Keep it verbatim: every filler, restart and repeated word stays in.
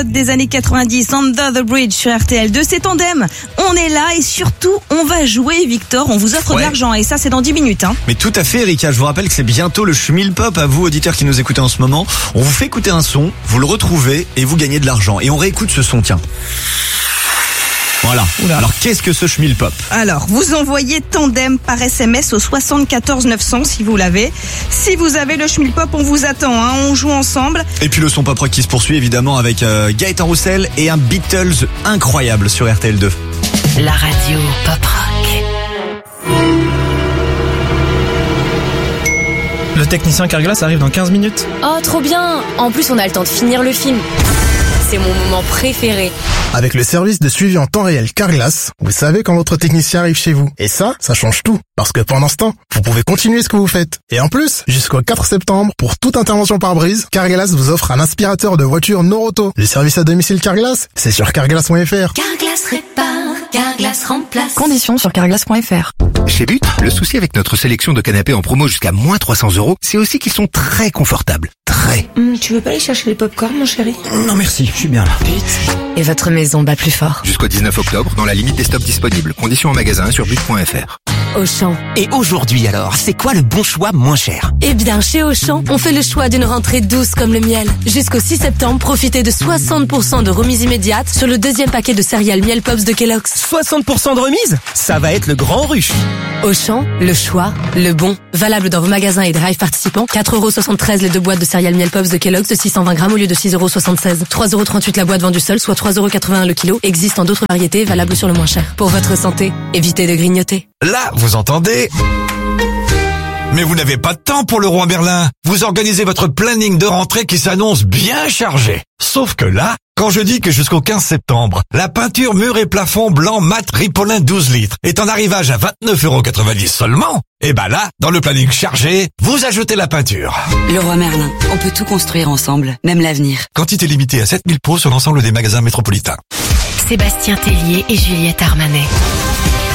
Des années quatre-vingt-dix, Under the Bridge sur R T L deux, c'est Tandem. On est là et surtout, on va jouer, Victor. On vous offre ouais. de l'argent et ça, c'est dans dix minutes. Hein. Mais tout à fait, Erika. Je vous rappelle que c'est bientôt le Schmilpop. À vous, auditeurs qui nous écoutez en ce moment. On vous fait écouter un son, vous le retrouvez et vous gagnez de l'argent. Et on réécoute ce son, tiens. Voilà. Oula. Alors, qu'est-ce que ce Schmilpop ? Alors, vous envoyez Tandem par S M S au soixante-quatorze neuf cents si vous l'avez. Si vous avez le Schmilpop, on vous attend. Hein. On joue ensemble. Et puis le son pop rock qui se poursuit évidemment avec euh, Gaëtan Roussel et un Beatles incroyable sur R T L deux. La radio pop rock. Le technicien Carglass arrive dans quinze minutes. Oh, trop bien! En plus, on a le temps de finir le film. C'est mon moment préféré. Avec le service de suivi en temps réel Carglass, vous savez quand votre technicien arrive chez vous. Et ça, ça change tout. Parce que pendant ce temps, vous pouvez continuer ce que vous faites. Et en plus, jusqu'au quatre septembre, pour toute intervention par brise, Carglass vous offre un aspirateur de voiture Noroto. Le service à domicile Carglass, c'est sur carglass point f r. Carglass répare, Carglass remplace. Conditions sur carglass point f r. Chez But, le souci avec notre sélection de canapés en promo jusqu'à moins trois cents euros, c'est aussi qu'ils sont très confortables. Très. Mmh, tu veux pas aller chercher les pop-corn, mon chéri? Non merci, je suis bien là. But. Et votre maison bat plus fort. Jusqu'au dix-neuf octobre, dans la limite des stocks disponibles. Conditions en magasin sur but point f r. Auchan. Et aujourd'hui alors, c'est quoi le bon choix moins cher? Eh bien, chez Auchan, on fait le choix d'une rentrée douce comme le miel. Jusqu'au six septembre, profitez de soixante pour cent de remise immédiate sur le deuxième paquet de céréales Miel Pops de Kellogg's. soixante pour cent de remise? Ça va être le grand rush. Auchan, le choix, le bon. Valable dans vos magasins et drive participants. quatre euros soixante-treize les deux boîtes de céréales Miel Pops de Kellogg's de six cent vingt grammes au lieu de six euros soixante-seize. trois euros trente-huit la boîte vendue seule, soit trois euros quatre-vingt-un le kilo. Existe en d'autres variétés, valable sur le moins cher. Pour votre santé, évitez de grignoter. Là, vous entendez ? Mais vous n'avez pas de temps pour le roi Merlin. Vous organisez votre planning de rentrée qui s'annonce bien chargé. Sauf que là, quand je dis que jusqu'au quinze septembre, la peinture mur et plafond blanc mat Ripolin douze litres est en arrivage à vingt-neuf euros quatre-vingt-dix seulement, et ben là, dans le planning chargé, vous ajoutez la peinture. Le roi Merlin, on peut tout construire ensemble, même l'avenir. Quantité limitée à sept mille pots sur l'ensemble des magasins métropolitains. Sébastien Tellier et Juliette Armanet.